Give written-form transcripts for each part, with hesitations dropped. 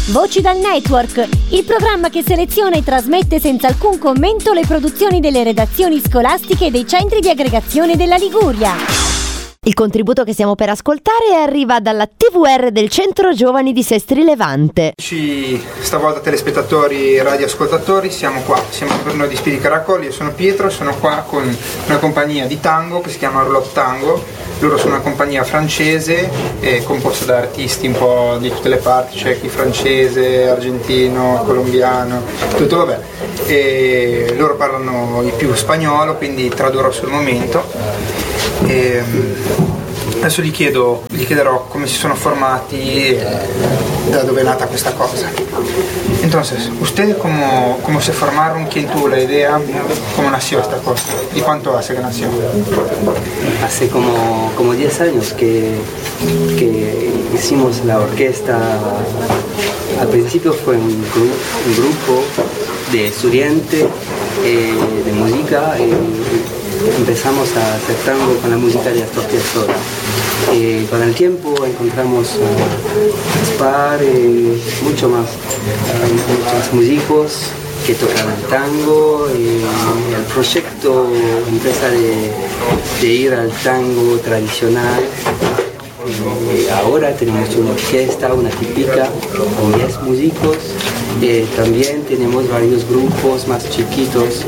Voci dal Network, il programma che seleziona e trasmette senza alcun commento le produzioni delle redazioni scolastiche e dei centri di aggregazione della Liguria. Il contributo che stiamo per ascoltare arriva dalla TVR del Centro Giovani di Sestri Levante. Stavolta telespettatori e radioascoltatori, siamo per noi di Spirito Caracol. Io sono Pietro, sono qua con una compagnia di tango che si chiama Roulotte Tango. Loro sono una compagnia francese composta da artisti un po' di tutte le parti, c'è chi francese, argentino, colombiano, tutto vabbè. E loro parlano di più spagnolo, quindi tradurrò sul momento. Adesso gli chiederò come si sono formati e da dove è nata questa cosa. Entonces, ¿usted cómo se formaron? ¿Quién tuvo la idea? ¿Cómo nació esta cosa? ¿Y cuánto hace que nació? Hace como 10 años que hicimos la orquesta. Al principio fue un grupo de estudiantes de música. Empezamos a hacer tango con la música de Astor Piazzolla. Con el tiempo encontramos a Gaspar, muchos más músicos que tocaban tango. El proyecto empieza de ir al tango tradicional. Ahora tenemos una orquesta, una típica, con 10 músicos. También tenemos varios grupos más chiquitos.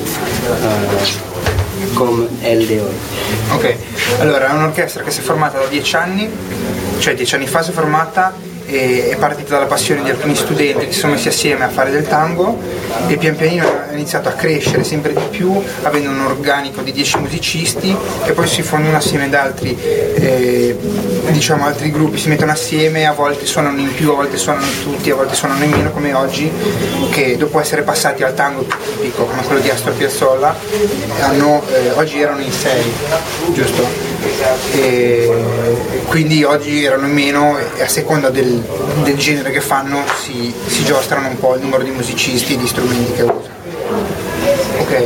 Come il de oggi. Ok, allora è un'orchestra che si è formata da 10 anni, cioè 10 anni fa si è formata e è partita dalla passione di alcuni studenti che si sono messi assieme a fare del tango e pian pianino ha iniziato a crescere sempre di più, avendo un organico di 10 musicisti e poi si fondono assieme ad altri altri gruppi, si mettono assieme, a volte suonano in più, a volte suonano tutti, a volte suonano in meno, come oggi, che dopo essere passati al tango tipico come quello di Astor Piazzolla oggi erano in 6, giusto? E quindi oggi erano in meno e a seconda del genere che fanno si giostrano un po' il numero di musicisti e di strumenti che usano. Ok,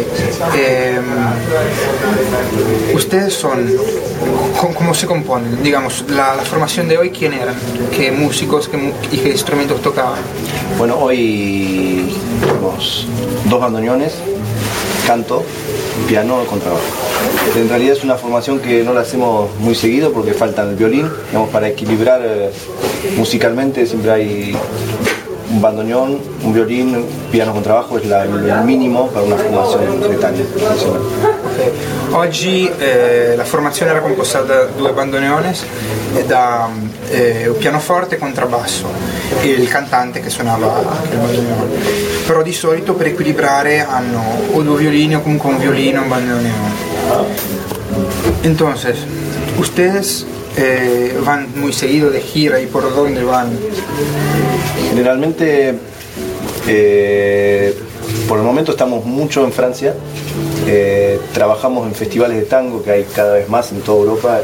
ustedes son, ¿cómo se componen? Digamos, la formación de hoy, ¿quién eran? ¿Qué músicos y qué instrumentos tocaban? Bueno, hoy tenemos 2 bandoneones, canto, piano y contrabajo. En realidad es una formación que no la hacemos muy seguido porque falta el violín. Digamos, para equilibrar musicalmente siempre hay un bandoneón, un violín, piano con trabajo, es il minimo per una formazione britannica. Okay. Oggi la formazione era composta da 2 bandoneones e da un pianoforte e contrabbasso e il cantante che suonava anche il bandoneone. Però di solito per equilibrare hanno o 2 violini o comunque un violino e un bandoneone. Entonces, ustedes van muy seguido de gira y por dónde van? Generalmente, por el momento estamos mucho en Francia, trabajamos en festivales de tango que hay cada vez más en toda Europa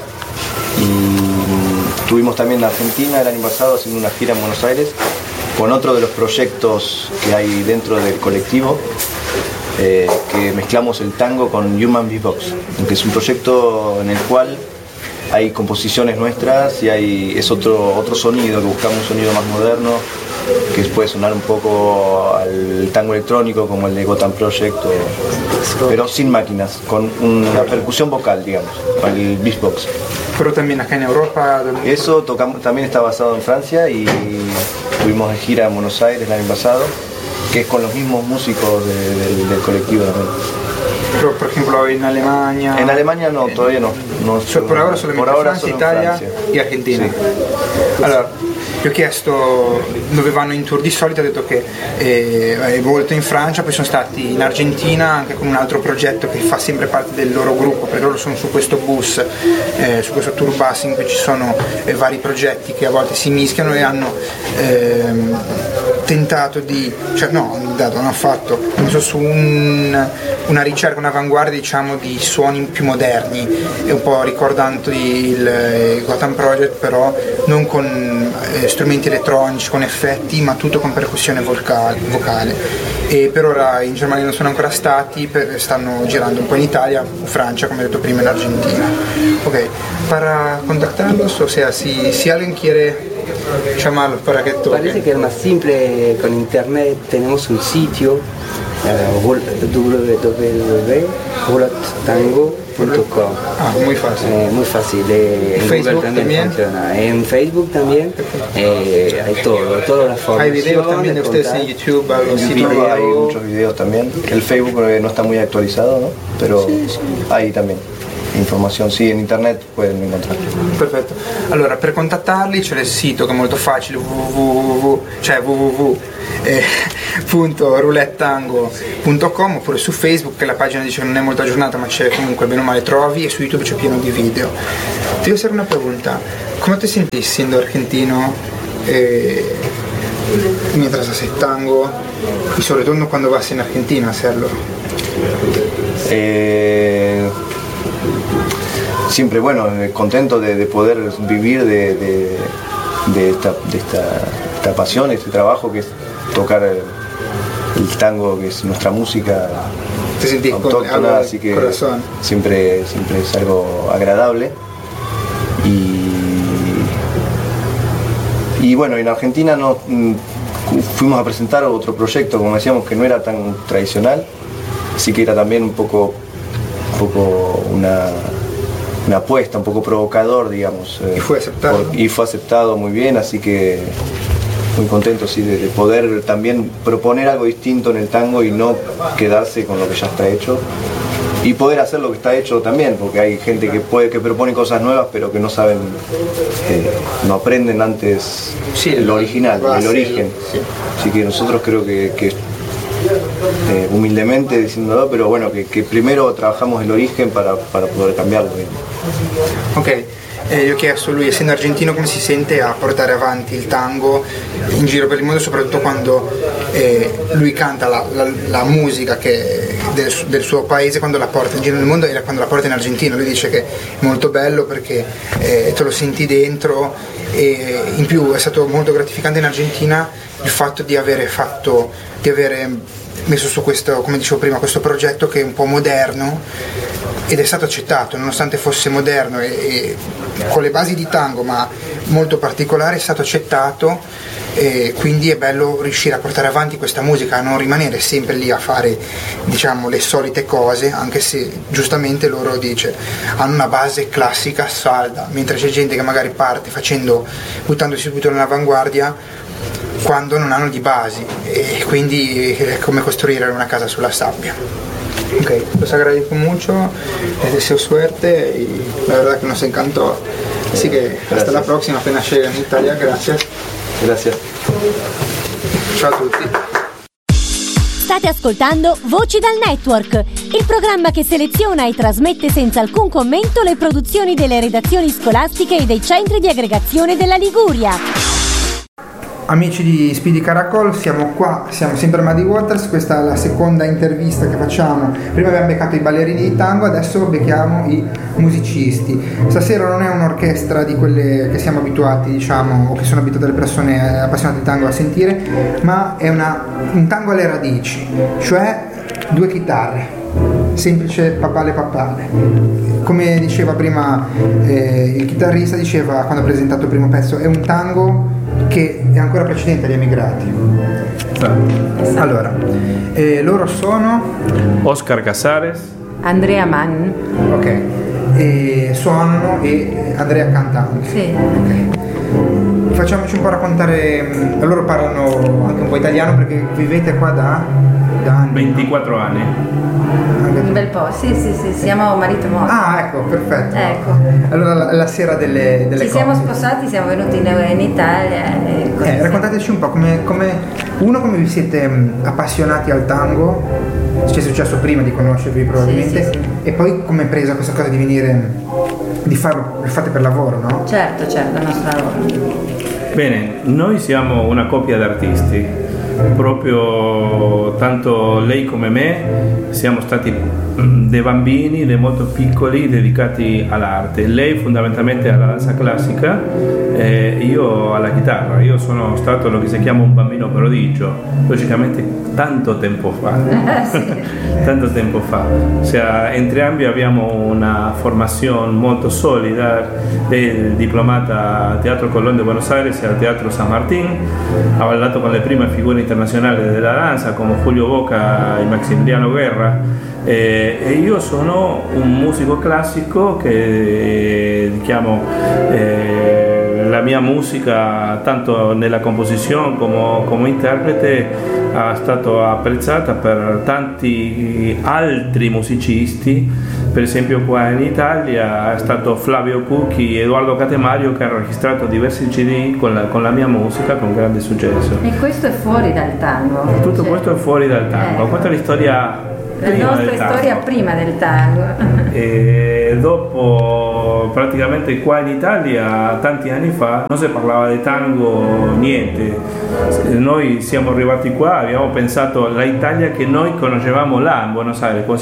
y estuvimos también en Argentina el año pasado haciendo una gira en Buenos Aires con otro de los proyectos que hay dentro del colectivo, que mezclamos el tango con Human Beatbox, que es un proyecto en el cual hay composiciones nuestras y es otro sonido, que buscamos un sonido más moderno, que puede sonar un poco al tango electrónico como el de Gotham Project, pero sin máquinas, con una percusión vocal, digamos, con el beatbox. Pero también acá en Europa. Eso también está basado en Francia y estuvimos de gira en Buenos Aires el año pasado, que es con los mismos músicos del colectivo también. Pero, por ejemplo, en Alemania. En Alemania no, todavía no. Por ahora solamente Francia, Italia e Argentina. Sì. Allora, gli ho chiesto dove vanno in tour di solito, ha detto che è molto in Francia, poi sono stati in Argentina anche con un altro progetto che fa sempre parte del loro gruppo, perché loro sono su questo bus, su questo tour bus in cui ci sono vari progetti che a volte si mischiano e hanno tentato di, hanno fatto su una ricerca, un'avanguardia diciamo di suoni più moderni e un po' ricordando il Gotham Project, però non con strumenti elettronici, con effetti, ma tutto con percussione vocale. E per ora in Germania non sono ancora stati, stanno girando un po' in Italia, in Francia, come ho detto prima, in Argentina. Ok, para contactarlos, o sea, si alguien quiere llamarlos para que toquen. Parece que es más simple con internet. Tenemos un sitio www.roulotango.com. Muy fácil. Muy fácil. En Facebook Google también funciona. En Facebook también hay todas las formas. Hay videos también de ustedes en YouTube, algo así. Hay muchos videos también. El Facebook no está muy actualizado, ¿no? Pero hay también informazione, sì, in internet pueden encontrar. Perfetto. Allora, per contattarli c'è il sito che è molto facile, www.roulettango.com, oppure su Facebook, che la pagina dice che non è molto aggiornata, ma c'è comunque bene o male trovi, e su YouTube c'è pieno di video. Ti voy a hacer una pregunta. ¿Cómo te sentís siendo argentino mientras haces tango y sobre todo cuando vas en Argentina a hacerlo? Siempre, bueno, contento de poder vivir de esta pasión, este trabajo que es tocar el tango, que es nuestra música autóctona, así que siempre es algo agradable. Y bueno, en Argentina fuimos a presentar otro proyecto, como decíamos, que no era tan tradicional, así que era también un poco una apuesta, un poco provocador, digamos. Y fue aceptado. Y fue aceptado muy bien, así que muy contento, sí, de poder también proponer algo distinto en el tango y no quedarse con lo que ya está hecho. Y poder hacer lo que está hecho también, porque hay gente que propone cosas nuevas, pero que no saben, no aprenden antes lo original, el origen. Sí. Así que nosotros creo que humildemente diciéndolo, pero bueno, que primero trabajamos el origen para poder cambiarlo. Ok, io ho chiesto a lui, essendo argentino, come si sente a portare avanti il tango in giro per il mondo, soprattutto quando lui canta la musica del suo paese, quando la porta in giro nel mondo e quando la porta in Argentina. Lui dice che è molto bello perché te lo senti dentro, e in più è stato molto gratificante in Argentina il fatto di avere messo su questo, come dicevo prima, questo progetto che è un po' moderno ed è stato accettato, nonostante fosse moderno e con le basi di tango ma molto particolare, è stato accettato, e quindi è bello riuscire a portare avanti questa musica, a non rimanere sempre lì a fare, diciamo, le solite cose, anche se giustamente loro hanno una base classica salda, mentre c'è gente che magari parte buttandosi subito nell'avanguardia quando non hanno di basi, e quindi è come costruire una casa sulla sabbia. Ok, los agradezco mucho, les deseo suerte y la verdad que nos encantó. Así que hasta la próxima, apenas llegue en Italia. Gracias. Gracias. Ciao a tutti. State ascoltando Voci dal Network, il programma che seleziona e trasmette senza alcun commento le produzioni delle redazioni scolastiche e dei centri di aggregazione della Liguria. Amici di Speedy Caracol, siamo qua, siamo sempre a Muddy Waters, questa è la seconda intervista che facciamo. Prima abbiamo beccato i ballerini di tango, adesso becchiamo i musicisti. Stasera non è un'orchestra di quelle che siamo abituati, diciamo, o che sono abituate le persone appassionate di tango a sentire, ma è un tango alle radici, cioè 2 chitarre, semplice papale. Come diceva prima il chitarrista, diceva quando ha presentato il primo pezzo, è un tango che è ancora precedente agli emigrati. Esatto. Allora, loro sono Oscar Casares, Andrea Mann. Ok, suonano e Andrea canta anche. Sì. Ok. Facciamoci un po' raccontare, loro parlano anche un po' italiano perché vivete qua da anni. 24 anni. Un bel po', sì, siamo marito e moglie. Ah, ecco, perfetto. Ecco. Allora la sera delle Ci siamo sposati, siamo venuti in Italia. Raccontateci un po' come vi siete appassionati al tango, ci è successo prima di conoscervi probabilmente, sì. E poi come è presa questa cosa di venire, di farlo, lo fate per lavoro, no? Certo, il nostro lavoro. Bene, noi siamo una coppia di artisti, proprio tanto lei come me siamo stati dei bambini, dei molto piccoli, dedicati all'arte. Lei fondamentalmente alla danza classica, io alla chitarra. Io sono stato lo che si chiama un bambino prodigio, logicamente tanto tempo fa. Tanto tempo fa. Entrambi abbiamo una formazione molto solida. Lei è diplomata al Teatro Colón de Buenos Aires e al Teatro San Martín, ha ballato con le prime figure internazionali della danza come Julio Boca e Maximiliano Guerra, e io sono un musico classico che la mia musica, tanto nella composizione come interprete, è stata apprezzata per tanti altri musicisti. Per esempio qua in Italia è stato Flavio Cucchi e Edoardo Catemario che hanno registrato diversi CD con la mia musica con grande successo. E questo è fuori dal tango. Tutto questo è fuori dal tango. Questa è la storia la nostra storia prima del tango. E dopo, praticamente qua in Italia, tanti anni fa, non si parlava di tango niente. Noi siamo arrivati qua, abbiamo pensato all'Italia che noi conoscevamo là in Buenos Aires,